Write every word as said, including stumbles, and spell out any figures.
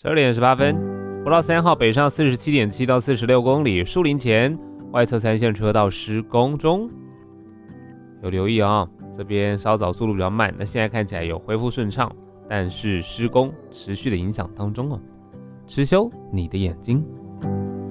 十二点十八分，国道三号北上四十七点七到四十六公里，树林前外侧三线车道施工中，有留意啊、哦，这边稍早速度比较慢，那现在看起来有恢复顺畅，但是施工持续的影响当中哦。持修你的眼睛。